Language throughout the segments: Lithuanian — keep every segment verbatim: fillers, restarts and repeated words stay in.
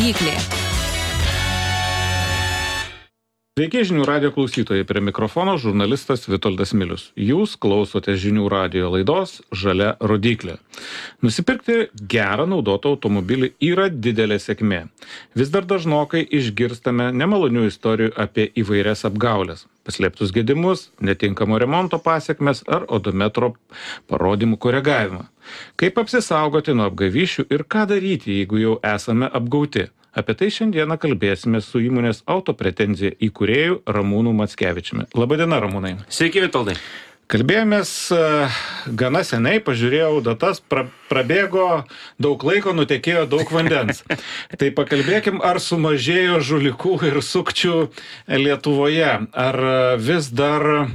rodyklė. Sveiki žinių radijo klausytojai, prie mikrofono žurnalistas Vitoldas Milius. Jūs klausote žinių radijo laidos Žalia rodyklė. Nusipirkti gerą naudotą automobilį yra didelė sėkmė. Vis dar dažnokai išgirstame nemalonių istorijų apie įvairias apgaulės, paslėptus gedimus, netinkamo remonto pasekmes ar odometro parodymų koregavimą. Kaip apsisaugoti nuo apgavysčių ir ką daryti, jeigu jau esame apgauti? Apie tai šiandieną kalbėsime su įmonės Autopretenzija įkūrėju Ramūnu Mackevičiumi. Labadiena, Ramūnai. Sveiki, Vitoldai. Kalbėjomės uh, gana seniai, pažiūrėjau datas, pra, prabėgo daug laiko, nutekėjo daug vandens. Tai pakalbėkim, ar sumažėjo žulikų ir sukčių Lietuvoje. Ar vis dar uh,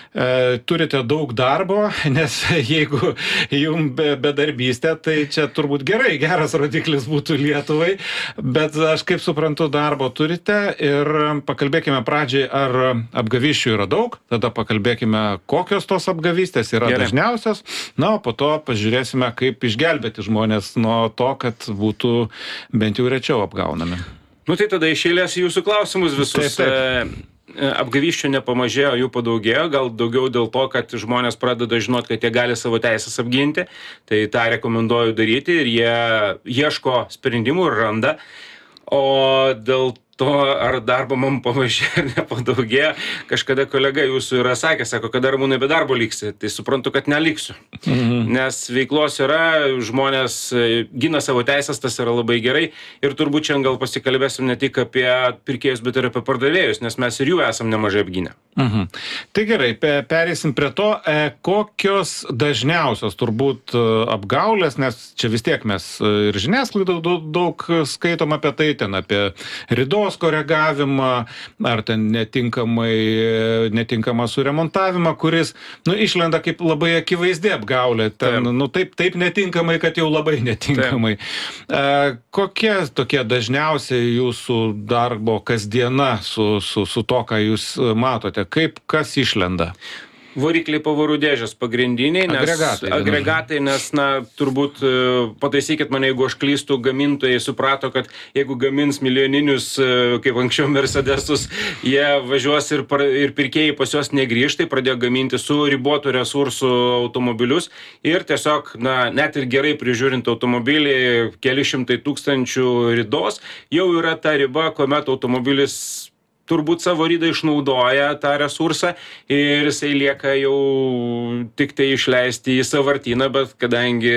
turite daug darbo, nes jeigu jums be, bedarbystė, tai čia turbūt gerai, geras rodiklis būtų Lietuvai, bet aš kaip suprantu, darbo turite ir pakalbėkime pradžiai, ar apgavysčių yra daug, tada pakalbėkime, kokios tos apgavystės yra Gerai. dažniausios, na, o po to pažiūrėsime, kaip išgelbėti žmonės nuo to, kad būtų bent jau rečiau apgaunami. Nu tai tada iš eilės jūsų klausimus visus. Taip, taip. Apgavysčių nepamažėjo, jų padaugėjo, gal daugiau dėl to, kad žmonės pradeda žinoti, kad jie gali savo teisės apginti, tai tą rekomenduoju daryti ir jie ieško sprendimų ir randa. O dėl to, ar darbo man pamažėjo ar nepadaugėjo, kažkada kolega jūsų yra sakė, sako, kad Ramūnai be darbo liksi, tai suprantu, kad neliksiu. Mhm. Nes veiklos yra, žmonės gina savo teisės, tas yra labai gerai ir turbūt šiandien gal pasikalbėsim ne tik apie pirkėjus, bet ir apie pardavėjus, nes mes ir jų esam nemažai apginę. Mhm. Tai gerai, pereisim prie to, kokios dažniausios turbūt apgaulės, nes čia vis tiek mes ir žiniasklaidai daug, daug skaitom apie tai, ten apie ridos koregavimą, ar ten netinkamai, netinkamą suremontavimą, kuris, nu, išlenda kaip labai akivaizdi apgaulė. Ten, taip. nu, taip, taip netinkamai, kad jau labai netinkamai. E, kokie tokie dažniausiai jūsų darbo kasdiena su, su, su to, ką jūs matote? Kaip, kas išlenda? Varikliai, pavarų dėžės pagrindiniai, nes agregatai, agregatai, nes, na, turbūt, pataisykit mane, jeigu aš klystu, gamintojai suprato, kad jeigu gamins milijoninius, kaip anksčiau Mercedesus, jie važiuos ir, ir pirkėjai pas juos negrįž, tai pradėjo gaminti su ribotų resursų automobilius ir tiesiog, na, net ir gerai prižiūrint automobilį, keli šimtai tūkstančių ridos, jau yra ta riba, kuomet automobilis turbūt savo rydą išnaudoja tą resursą ir jisai lieka jau tik tai išleisti į sąvartyną, bet kadangi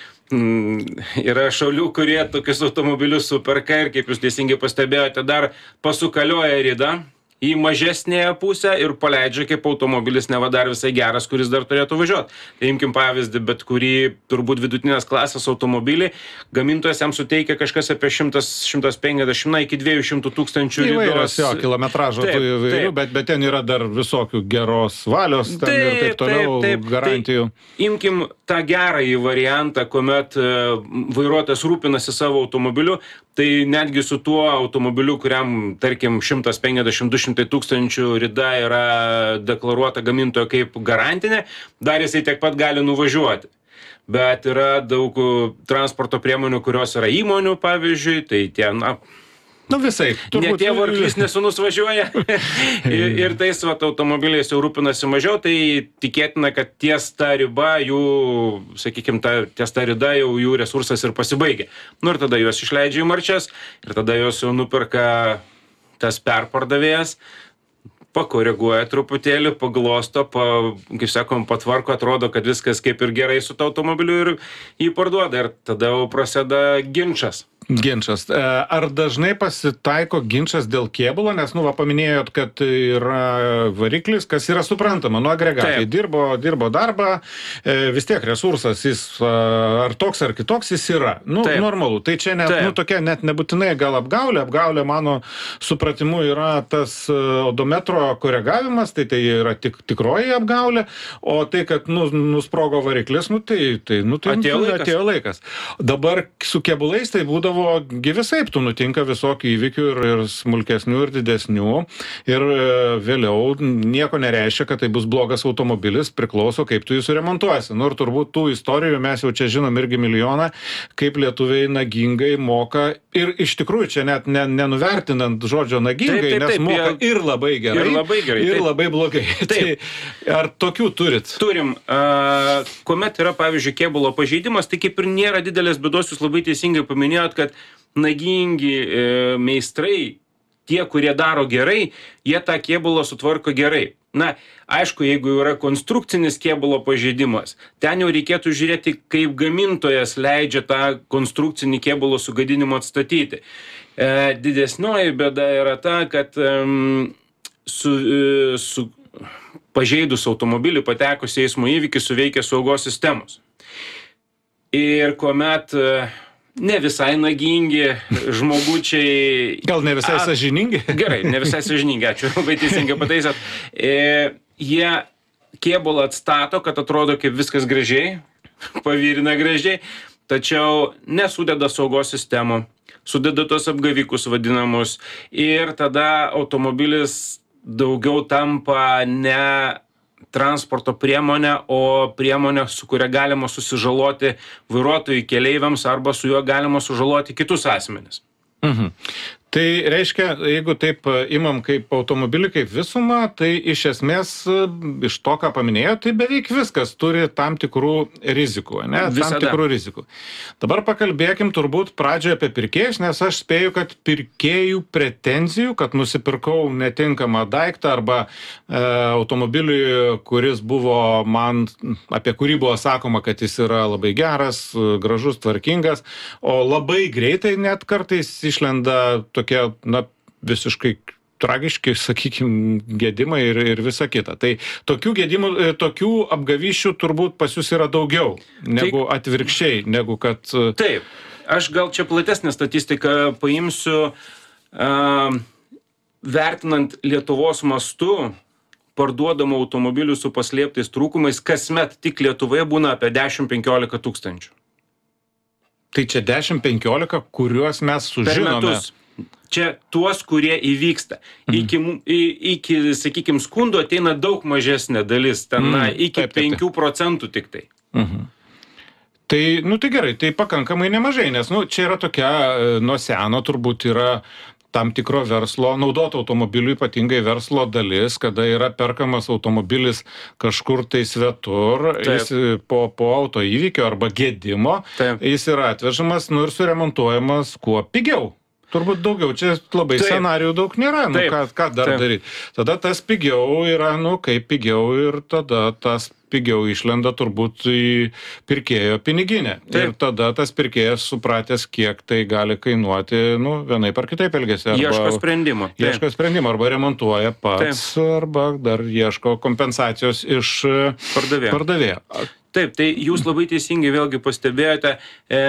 mm, yra šaulių, kurie tokius automobilius superka ir, kaip jūs teisingai pastebėjote, dar pasukalioja rydą į mažesnėje pusę ir paleidžia kaip automobilis neva dar visai geras, kuris dar turėtų važiuoti. Tai imkim pavyzdį, bet kurį turbūt vidutinės klasės automobilį, gamintojas jam suteikia kažkas apie šimtas penkiasdešimt iki dviejų šimtų tūkstančių ridos. Įvairios, jo, kilometražo tų įvairių, bet, bet ten yra dar visokių geros valios ten taip, ir taip toliau taip, taip, garantijų. Tai imkim tą gerąjį variantą, kuomet uh, vairuotojas rūpinasi savo automobiliu, tai netgi su tuo automobiliu, kuriam, tarkim, šimtas penkiasdešimt du šimtai tūkstančių rida yra deklaruota gamintojo kaip garantinė, dar jisai tiek pat gali nuvažiuoti. Bet yra daug transporto priemonių, kurios yra įmonių, pavyzdžiui, tai tie, na, nu visai. Ne tie varklys nesunus važiuoja ir, ir tais vat, automobiliais jau rūpinasi mažiau, tai tikėtina, kad ties ta riba jų, sakykime, ta, ties ta rida jau jų resursas ir pasibaigia. Nu ir tada juos išleidžia į marčias ir tada juos jau nuperka tas perpardavėjas, pakoreguoja truputėlį, paglosto, pa, kaip sakom, patvarko, atrodo, kad viskas kaip ir gerai su to automobiliu ir jį parduoda ir tada jau prasideda ginčas. Ginčas. Ar dažnai pasitaiko ginčas dėl kėbulo, nes, nu, va, paminėjot, kad yra variklis, kas yra suprantama, nu, agregatai dirbo, dirbo darbą, vis tiek resursas, jis ar toks ar kitoks jis yra, nu, Taip. normalu. Tai čia net, nu, tokia net nebūtinai gal apgaulė, apgaulė mano supratimu yra tas odometro koregavimas, tai tai yra tik, tikroji apgaulė, o tai, kad, nu, nusprogo variklis, nu, tai, tai, nu, tai atėjo laikas. atėjo laikas. Dabar su kėbulais tai būdavo buvo gi visaip, tų nutinka visokių įvykių ir, ir smulkesnių, ir didesnių. Ir vėliau nieko nereiškia, kad tai bus blogas automobilis, priklauso, kaip tu jį suremontuosi. Nu ir turbūt tų istorijų mes jau čia žinom irgi milijoną, kaip lietuviai nagingai moka. Ir iš tikrųjų čia net ne, nenuvertinant žodžio nagingai, taip, taip, taip, nes moka jie... ir labai gerai, ir labai, gerai, ir taip. labai blogai. Tai ar tokių turit? Turim. Uh, kuomet yra, pavyzdžiui, kėbulo pažeidimas, tai kaip ir nėra didelės bėdos, jūs labai teisingai paminėjot, kad nagingi e, meistrai, tie, kurie daro gerai, jie tą kėbulą sutvarko gerai. Na, aišku, jeigu yra konstrukcinis kėbulo pažeidimas, ten jau reikėtų žiūrėti, kaip gamintojas leidžia tą konstrukcinį kėbulo sugadinimą atstatyti. E, didesnioji bėda yra ta, kad um, su, e, su pažeidus automobilį patekus į eismo įvykį suveikia saugos sistemos. Ir kuomet ne visai nagingi žmogučiai... Gal ne visai sąžiningi? Gerai, ne visai sąžiningi, ačiū, labai teisingai pataisat. E, jie kėbulą atstato, kad atrodo kaip viskas gražiai, pavyrina gražiai, tačiau nesudeda saugos sistemų, sudeda tos apgavikus vadinamus ir tada automobilis daugiau tampa ne transporto priemonė, o priemonė, su kuria galima susižaloti vairuotojui, keleiviams arba su juo galima sužaloti kitus asmenis. Mhm. Tai reiškia, jeigu taip imam kaip automobilį, kaip visumą, tai iš esmės iš to, ką paminėjo, tai beveik viskas turi tam tikrų rizikų, ne? Tam tikrų rizikų. Dabar pakalbėkim turbūt pradžioje apie pirkėjus, nes aš spėju, kad pirkėjų pretenzijų, kad nusipirkau netinkamą daiktą arba e, automobilį, kuris buvo man, apie kurį buvo sakoma, kad jis yra labai geras, gražus, tvarkingas, o labai greitai net kartais išlenda tokie, na, visiškai tragiški, sakykime, gedimai ir, ir visa kita. Tai tokių gedimų, tokių apgavyšių turbūt pas jūs yra daugiau, negu tai, atvirkščiai, negu kad... Taip, aš gal čia platesnę statistiką paimsiu, uh, vertinant Lietuvos mastu, parduodamų automobilių su paslėptais trūkumais, kasmet tik Lietuvoje būna apie dešimt penkiolika tūkstančių. Tai čia dešimt penkiolika, kuriuos mes sužinome. Per metus. Čia tuos, kurie įvyksta. Iki, iki sakykime, skundų ateina daug mažesnė dalis, ten mm, iki taip, taip, penkių procentų tik tai. Mhm. Tai, nu tai gerai, tai pakankamai nemažai, nes, nu, čia yra tokia, nuo seno turbūt yra tam tikro verslo, naudoto automobilių ypatingai verslo dalis, kada yra perkamas automobilis kažkur tai svetur, taip. Jis po, po auto įvykio arba gedimo, taip. Jis yra atvežamas, nu ir suremontuojamas kuo pigiau. Turbūt daugiau, čia labai taip. Scenarijų daug nėra, nu ką, ką dar taip. Daryti. Tada tas pigiau yra, nu kaip pigiau ir tada tas pigiau išlenda turbūt į pirkėjo piniginę. Taip. Ir tada tas pirkėjas supratęs, kiek tai gali kainuoti, nu vienaip ar kitaip elgiasi. Arba ieško sprendimo. Taip. Ieško sprendimo, arba remontuoja pats, taip. Arba dar ieško kompensacijos iš pardavėjo. pardavėjo. Taip, tai jūs labai teisingai vėlgi pastebėjote, e,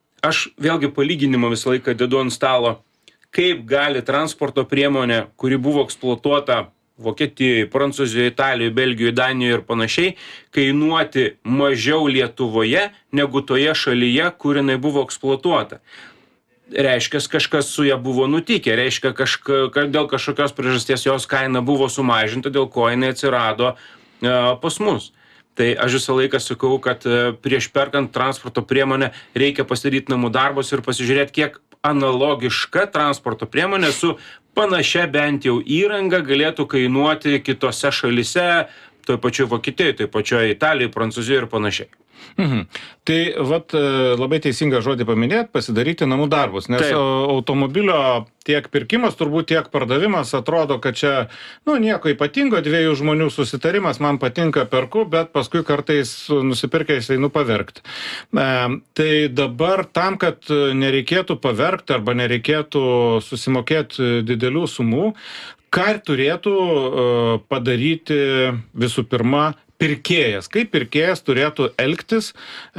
aš vėlgi palyginimą visą laiką dedu ant stalo, kaip gali transporto priemonė, kuri buvo eksploatuota Vokietijoje, Prancūzijoje, Italijoje, Belgijoje, Danijoje ir panašiai, kainuoti mažiau Lietuvoje negu toje šalyje, kur jinai buvo eksploatuota. Reiškia, kažkas su ja buvo nutikę, reiškia, kažka, dėl kažkokios priežasties jos kaina buvo sumažinta, dėl ko jinai atsirado e, pas mus. Tai aš visą laiką sakau, kad prieš perkant transporto priemonę reikia pasidaryti namų darbus ir pasižiūrėti, kiek analogiška transporto priemonė su panašia bent jau įranga galėtų kainuoti kitose šalyse, toj pačioj Vokietijoje, toj pačioj Italijoje, Prancūzijoje ir panašiai. Mhm. Tai vat, labai teisingą žodį paminėt, pasidaryti namų darbus, nes taip. Automobilio tiek pirkimas, turbūt tiek pardavimas atrodo, kad čia, nu, nieko ypatingo, dviejų žmonių susitarimas, man patinka, perku, bet paskui kartais nusipirkęs einu paverkti. E, tai dabar tam, kad nereikėtų paverkti arba nereikėtų susimokėti didelių sumų, ką turėtų uh, padaryti visų pirma pirkėjas? Kaip pirkėjas turėtų elgtis,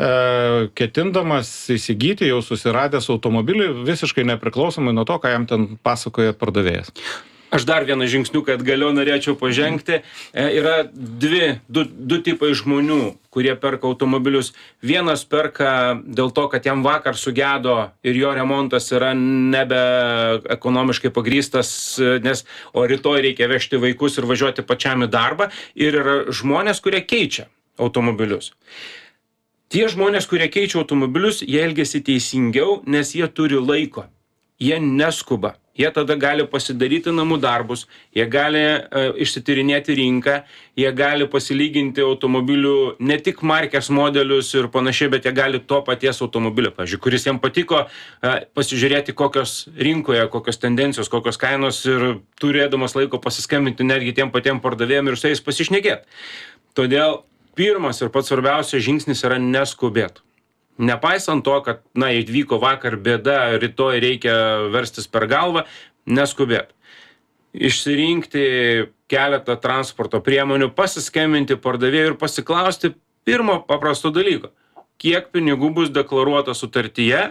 uh, ketindamas įsigyti jau susiradęs automobilį, visiškai nepriklausomai nuo to, ką jam ten pasakoja pardavėjas? Aš dar vieną žingsniuką atgaliau norėčiau pažengti. E, yra dvi, du, du tipai žmonių, kurie perka automobilius. Vienas perka dėl to, kad jam vakar sugedo ir jo remontas yra nebe ekonomiškai pagrįstas, nes o rytoj reikia vežti vaikus ir važiuoti pačiam į darbą. Ir yra žmonės, kurie keičia automobilius. Tie žmonės, kurie keičia automobilius, jie elgiasi teisingiau, nes jie turi laiko. Jie neskuba. Jie tada gali pasidaryti namų darbus, jie gali e, išsityrinėti rinką, jie gali pasilyginti automobilių ne tik markės modelius ir panašiai, bet jie gali to paties automobilio, pavyzdžiui, kuris jam patiko, e, pasižiūrėti kokios rinkoje, kokios tendencijos, kokios kainos ir turėdamas laiko pasiskambinti netgi tiem patiem pardavėjam ir su jais pasišnekėti. Todėl pirmas ir pats svarbiausias žingsnis yra neskubėti. Nepaisant to, kad, na, įvyko vakar bėda, rytoj reikia verstis per galvą, neskubėt. Išsirinkti keletą transporto priemonių, pasiskambinti pardavėjui ir pasiklausti pirmo paprasto dalyko. Kiek pinigų bus deklaruota sutartyje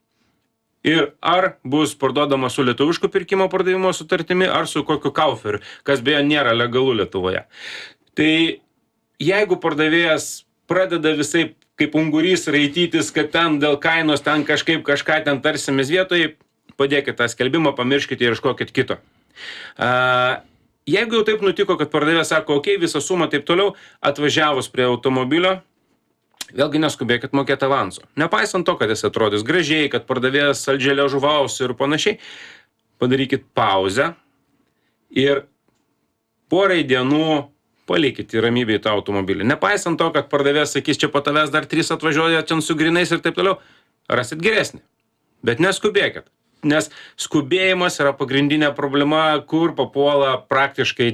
ir ar bus parduodama su lietuvišku pirkimo pardavimo sutartimi ar su kokiu kauferiu, kas beje nėra legalu Lietuvoje. Tai jeigu pardavėjas pradeda visai kaip ungurys raitytis, kad ten dėl kainos, ten kažkaip kažką ten tarsimės vietoj, padėkit tą skelbimą, pamirškite ir ieškokit kito. A, jeigu jau taip nutiko, kad pardavėjas sako, okei, okay, visą sumą taip toliau, atvažiavus prie automobilio, vėlgi neskubėkit mokėti avanso. Nepaisant to, kad jis atrodys gražiai, kad pardavėjas saldžiai liežuvaus ir panašiai, padarykit pauzę ir porai dienų palikit į ramybę į tą automobilį. Nepaisant to, kad pardavėjas sakys, čia po tavęs dar trys atvažiuoja, čia su grinais ir taip toliau, rasit geresnį. Bet neskubėkit, nes skubėjimas yra pagrindinė problema, kur papuola praktiškai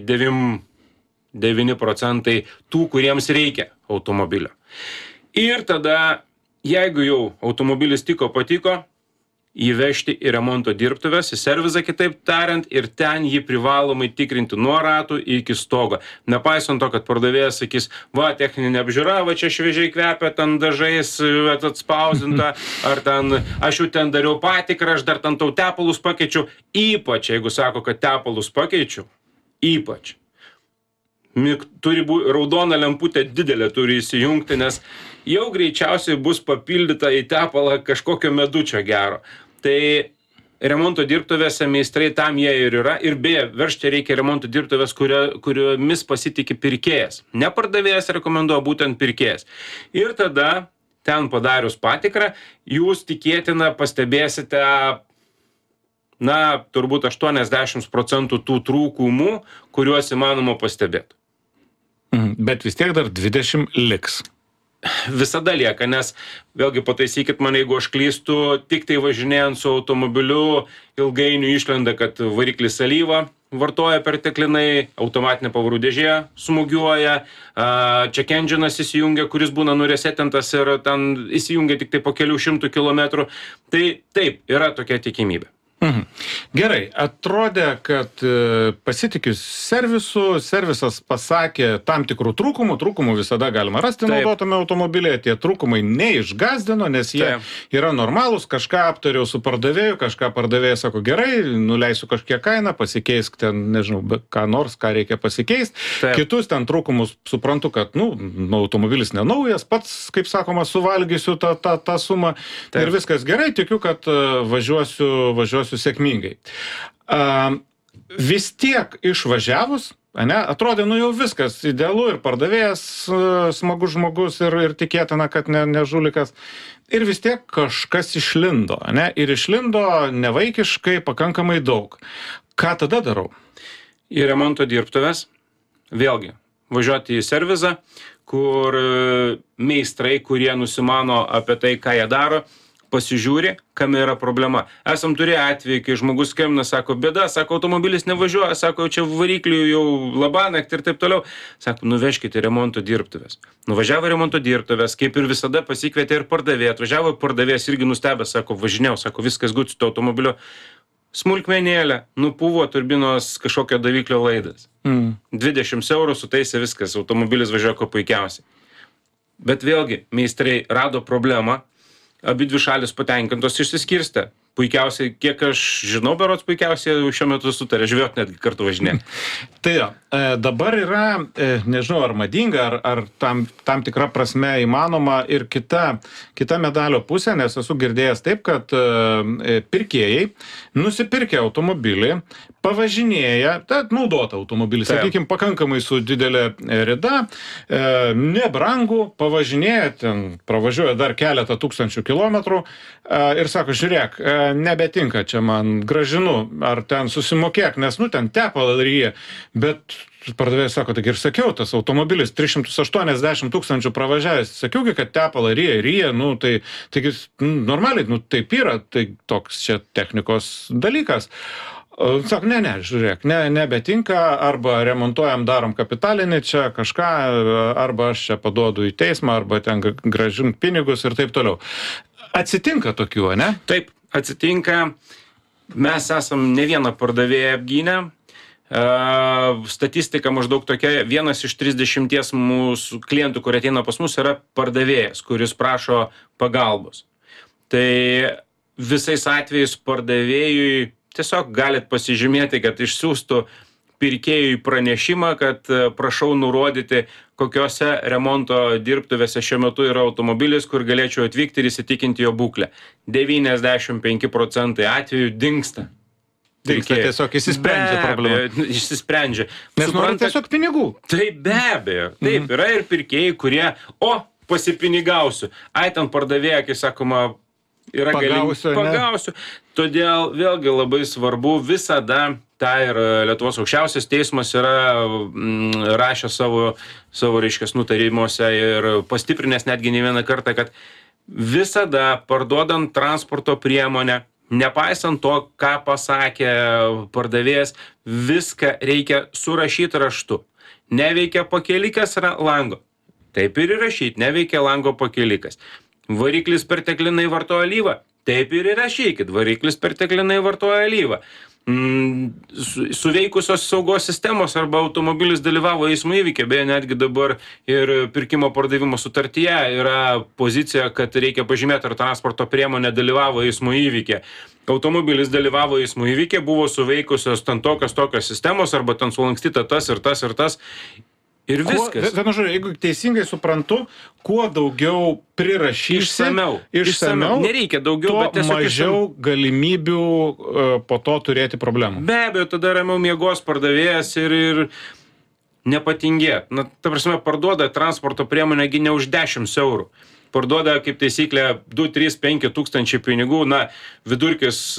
devyni procentai tų, kuriems reikia automobilio. Ir tada, jeigu jau automobilis tiko patiko, įvežti į remonto dirbtuves, į servizą kitaip tariant, ir ten jį privalomai tikrinti nuo ratų iki stogo. Nepaisant to, kad pardavėjas sakys, va, techninė apžiūra, va, čia šviežiai kvepia, ten dažais atspausinta, ar ten, aš jau ten dariau patikrą, aš dar ten tau tepalus pakeičiu, ypač, jeigu sako, kad tepalus pakeičiu, ypač. Turi būti, raudona lemputė didelė turi įsijungti, nes jau greičiausiai bus papildyta į tepalą kažkokio medučio gero. Tai remonto dirbtuvėse meistrai tam jie ir yra. Ir beje, vežti reikia remonto dirbtuvės, kurio, kuriomis pasitikė pirkėjas. Ne pardavėjas rekomenduoja, būtent pirkėjas. Ir tada, ten padarius patikrą, jūs tikėtina pastebėsite, na, turbūt aštuoniasdešimt procentų tų trūkumų, kuriuos įmanoma pastebėti. Bet vis tiek dar dvidešimt liks. Visada lieka, nes vėlgi pataisykit mane, jeigu aš klystu, tik tai važinėjant su automobiliu ilgainiui išlenda, kad variklis alyvą vartoja perteklinai, automatinė pavarų dėžė smūgiuoja, check engine'as įsijungia, kuris būna nuresetintas ir ten įsijungia tik tai po kelių šimtų kilometrų. Tai taip, yra tokia tikimybė. Mhm. Gerai, atrodė, kad pasitikiu servisu, servisas pasakė tam tikrų trūkumų, trūkumų visada galima rasti naudotame automobilėje, tie trūkumai neišgazdino, nes jie Taip. Yra normalūs, kažką aptariau su pardavėju, kažką pardavėjas sako, gerai, nuleisiu kažkiek kainą, pasikeisk ten, nežinau, ką nors, ką reikia pasikeisti. Taip. Kitus ten trūkumus suprantu, kad, nu, automobilis nenaujas, pats, kaip sakoma, suvalgysiu tą, tą, tą sumą. Taip. Ir viskas gerai, tikiu, kad važiuosiu, važiuosiu sėkmingai. A, vis tiek išvažiavus, ane, atrodė, nu jau viskas idealu ir pardavėjas smagus žmogus ir, ir tikėtina, kad ne, ne žulikas. Ir vis tiek kažkas išlindo, ane, ir išlindo nevaikiškai pakankamai daug. Ką tada darau? Į remonto dirbtuves, vėlgi, važiuoti į servizą, kur meistrai, kurie nusimano apie tai, ką jie daro, pasižiūri, kam yra problema. Esam turėję atvejį, kai žmogus skambina, sako, bėda, sako, automobilis nevažiuoja, sako, čia variklių jau labanakt ir taip toliau. Sako, nuvežkite remonto dirbtuvės. Nuvažiavo remonto dirbtuvės, kaip ir visada pasikvietė ir pardavėją. Atvažiavo pardavėjas irgi nustebė, sako, važinėjau, sako, viskas gut su to automobilio. Smulkmenėlė, nupuvo turbinos kažkokio daviklio laidas. Mm. dvidešimt eurų sutaisė viskas, automobilis važiuoja ko puikiausiai. Bet vėlgi, meistrai rado problemą, abi dvi šalis patenkintos išsiskirstė. puikiausiai, kiek aš žinau, berods puikiausiai šiuo metu sutarė žvejot netgi kartu važinė. Tai jo, dabar yra, nežinau, ar madinga, ar, ar tam, tam tikra prasme įmanoma ir kita, kita medalio pusė, nes esu girdėjęs taip, kad pirkėjai nusipirkę automobilį, pavažinėja, tai naudotą automobilį, sakykime, pakankamai su didelė rida, nebrangų, pavažinėja, ten pravažiuoja dar keletą tūkstančių kilometrų ir sako, žiūrėk, nebetinka čia man, gražinu, ar ten susimokėk, nes, nu, ten tepalą ryja, bet pardavėjas sako, taigi ir sakiau, tas automobilis tris šimtus aštuoniasdešimt tūkstančių pravažiavęs, sakiaugi, kad tepalą ryja, ryja, nu, tai, taigi, nu, normaliai, nu, taip yra, tai toks čia technikos dalykas. Sako, ne, ne, žiūrėk, ne, nebetinka, arba remontuojam, darom kapitalinį čia kažką, arba aš čia paduodu į teismą, arba ten grąžink pinigus ir taip toliau. Atsitinka tokių, ne? Taip, atsitinka. Mes esam ne vieną pardavėją apgynę. Statistika maždaug tokia, vienas iš trisdešimties mūsų klientų, kurie ateina pas mus, yra pardavėjas, kuris prašo pagalbos. Tai visais atvejais pardavėjui tiesiog galit pasižymėti, kad išsiųstų pirkėjui pranešimą, kad prašau nurodyti, kokiose remonto dirbtuvėse šiuo metu yra automobilis, kur galėčiau atvykti ir įsitikinti jo būklę. devyniasdešimt penki procentai atvejų dingsta. Dingsta, tiesiog išsisprendžia problema. Išsisprendžia. Nes nori tiesiog pinigų. Taip, be abejo. Taip, yra ir pirkėjai, kurie, o, pasipinigausiu. Ai, ten pardavėja, kai sakoma, yra pagausiu, galim, pagausiu. Todėl vėlgi labai svarbu visada, tą ir Lietuvos aukščiausias teismas yra mm, rašę savo, savo reiškias nutarimuose ir pastiprinęs netgi ne vieną kartą, kad visada parduodant transporto priemonę, nepaisant to, ką pasakė pardavėjas, viską reikia surašyti raštu. Neveikia pakelikas lango. Taip ir įrašyti, neveikia lango pakelikas. Variklis perteklinai vartoja alyvą. Taip ir įrašykit, variklis perteklinai vartoja alyvą. Mm, su, suveikusios saugos sistemos arba automobilis dalyvavo eismo įvykė, beje, netgi dabar ir pirkimo pardavimo sutartyje yra pozicija, kad reikia pažymėti, ar transporto priemonė dalyvavo eismo įvykė. Automobilis dalyvavo eismo įvykė, buvo suveikusios ten tokios tokios sistemos arba ten sulankstyta tas ir tas ir tas. Ir viskas. Vienu žodžiu, jeigu teisingai suprantu, kuo daugiau prirašysi, išsamiau, išsamiau, nereikia daugiau, bet tiesiog mažiau išsamiau. Galimybių uh, po to turėti problemų. Be abejo, tada ramiau miegos pardavėjas ir, ir nepatingėt. Na, ta prasme, parduoda transporto priemonę ne už dešimt eurų. Parduoda, kaip taisyklė, du, trys, penki tūkstančiai pinigų, na, vidurkis,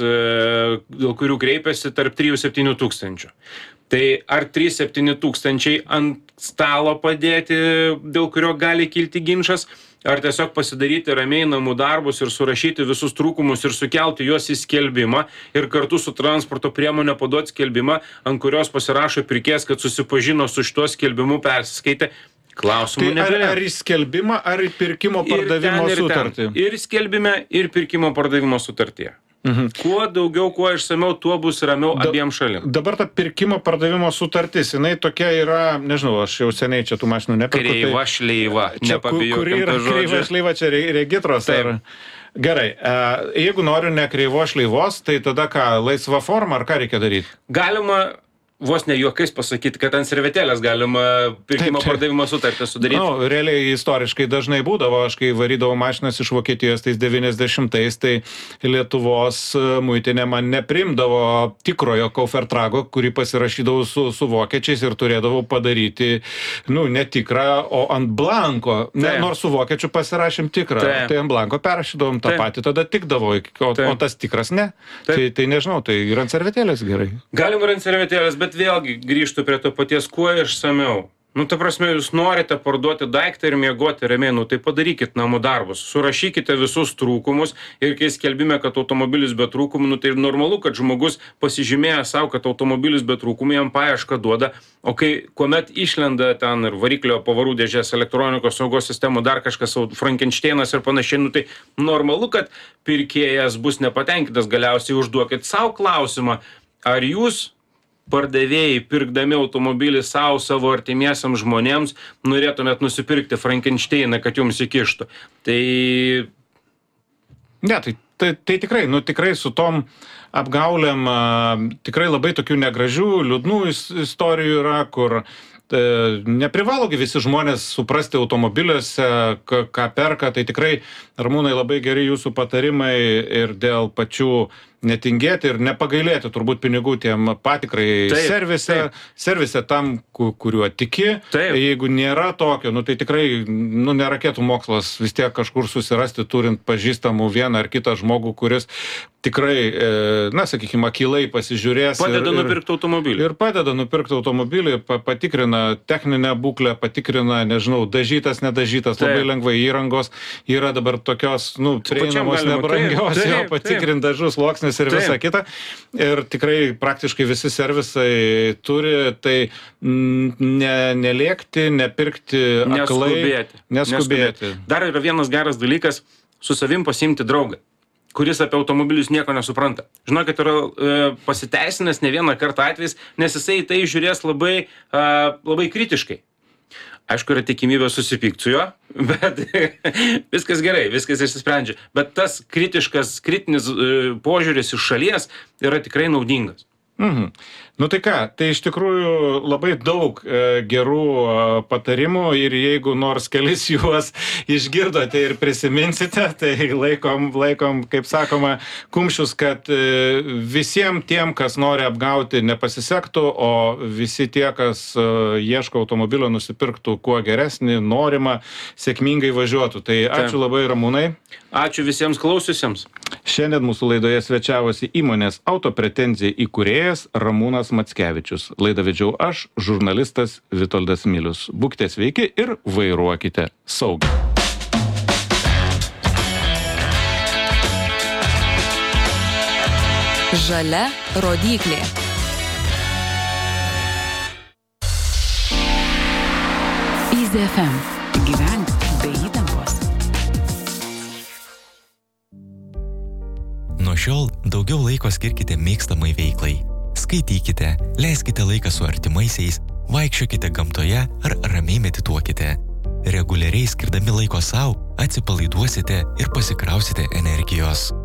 dėl kurių kreipiasi, tarp trijų septynių tūkstančių. Tai ar trys septyni tūkstančiai ant stalo padėti, dėl kurio gali kilti ginčas, ar tiesiog pasidaryti ramiai namų darbus ir surašyti visus trūkumus ir sukelti juos į skelbimą ir kartu su transporto priemonė paduoti skelbimą, ant kurios pasirašo pirkėjas, kad susipažino su šituo skelbimu, persiskaitė. Klausimų tai ar, ar į skelbimą, ar į pirkimo pardavimo ir sutartį? Ten. Ir skelbime, ir pirkimo pardavimo sutartyje. Mhm. Kuo daugiau, kuo išsamiau, tuo bus ramiau da, abiem šalim. Dabar ta pirkimo pardavimo sutartis, jinai tokia yra, nežinau, aš jau seniai čia tų mašinų nepirku. Kreiva tai, šleiva, nepabijokim to žodžio. Kreiva šleiva, čia regitros. Ar... Gerai, jeigu noriu ne kreivo šleivos, tai tada ką, laisva forma, ar ką reikia daryti? Galima vos ne juokais pasakyti, kad ant servetėlės galima pirkimo taip, pardavimo sutartį sudaryti. Nu, realiai istoriškai dažnai būdavo, aš kai varydavau mašinas iš Vokietijos tais devyniasdešimtais, tai Lietuvos muitinė man neprimdavo tikrojo Kaufertrago, kurį pasirašydavau su, su vokiečiais ir turėdavau padaryti, nu, ne tikrą, o ant blanko. Ne, nors su vokiečiu pasirašėm tikrą, taip. Tai ant blanko perrašydavom tą taip. Patį, tada tikdavo, o, o tas tikras ne. Tai, tai nežinau, tai ir ant servetėlės gerai. Galim ir ant servetėlės, bet vėlgi grįžtų prie to paties, kuo išsamiau. Nu, ta prasme, jūs norite parduoti daiktą ir miegoti ramiai, nu, tai padarykit namų darbus. Surašykite visus trūkumus ir kai skelbime, kad automobilis be trūkumų, nu, tai normalu, kad žmogus pasižymėja savo, kad automobilis be trūkumų, jam paiešką duoda, o kai kuomet išlenda ten ir variklio pavarų dėžės, elektronikos saugos sistemų, dar kažkas, Frankensteinas ir panašiai, nu, tai normalu, kad pirkėjas bus nepatenkintas, galiausiai užduokit savo klausimą, ar jūs pardavėjai, pirkdami automobilį savo, savo artimiesiams žmonėms, norėtumėt nusipirkti Frankensteiną, kad jums įkištų. Tai... Ne, tai tai, tai tikrai, nu tikrai su tom apgaulėm tikrai labai tokių negražių, liūdnų istorijų yra, kur neprivalogi visi žmonės suprasti automobiliuose, ką perka, tai tikrai, Ramūnai, labai geri jūsų patarimai ir dėl pačių netingėti ir nepagailėti turbūt pinigų tiem patikrai taip, servise, taip. servise tam, kuriuo tiki. Taip. Jeigu nėra tokio, nu tai tikrai, nu ne raketų mokslas vis tiek kažkur susirasti, turint pažįstamų vieną ar kitą žmogų, kuris tikrai, na, sakykime, akylai pasižiūrės. Padeda ir, nupirkti automobilį. Ir padeda nupirkti automobilį, patikrina techninę būklę, patikrina, nežinau, dažytas, nedažytas, taip. Labai lengvai įrangos. Yra dabar tokios, nu, prieinamos nebrangios, jo patikrint dažus, sluoksnis ir visa kita. Ir tikrai praktiškai visi servisai turi, tai ne, nelėkti, nepirkti aklai. Neskubėti. Neskubėti. Dar yra vienas geras dalykas, su savim pasiimti draugą, kuris apie automobilius nieko nesupranta. Žinokit, yra e, pasiteisinęs ne vieną kartą atvejis, nes jisai tai žiūrės labai, e, labai kritiškai. Aišku, yra tikimybė susipykti su juo, bet viskas gerai, viskas išsisprendžia. Bet tas kritiškas, kritinis e, požiūris iš šalies yra tikrai naudingas. Mhm. Nu tai ką, tai iš tikrųjų labai daug e, gerų e, patarimų ir jeigu nors kelis juos išgirdote ir prisiminsite, tai laikom, laikom, kaip sakoma, kumščius, kad e, visiems tiem, kas nori apgauti, nepasisektų, o visi tie, kas e, ieško automobilio, nusipirktų kuo geresnį, norimą, sėkmingai važiuotų. Tai ačiū labai, Ramūnai. Ačiū visiems klausiusiems. Šiandien mūsų laidoje svečiavosi įmonės Autopretenzija įkūrėjas Ramūnas Mackevičius. Laidą vedžiau aš, žurnalistas Vitoldas Milius. Būkite sveiki ir vairuokite saugiai. Žalia rodyklė. Easy F M. Gyvenk be įtampos. Nuo šiol daugiau laiko skirkite mėgstamai veiklai. Skaitykite, leiskite laiką su artimaisiais, vaikščiokite gamtoje ar ramiai medituokite. Reguliariai skirdami laiko sau, atsipalaiduosite ir pasikrausite energijos.